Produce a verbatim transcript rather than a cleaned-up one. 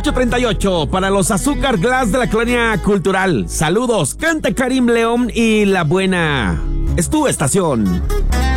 ocho treinta y ocho para los Azúcar Glass de la Colonia Cultural. Saludos, canta Karim León y La Buena. Es tu estación.